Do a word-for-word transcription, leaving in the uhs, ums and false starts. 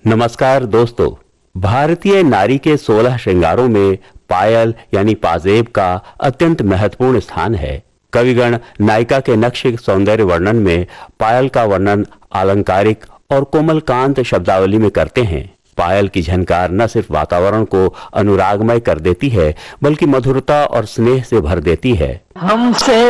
नमस्कार दोस्तों, भारतीय नारी के सोलह श्रृंगारों में पायल यानी पाजेब का अत्यंत महत्वपूर्ण स्थान है। कविगण नायिका के नक्श सौंदर्य वर्णन में पायल का वर्णन आलंकारिक और कोमलकांत शब्दावली में करते हैं। पायल की झनकार न सिर्फ वातावरण को अनुरागमय कर देती है, बल्कि मधुरता और स्नेह से भर देती है। हमसे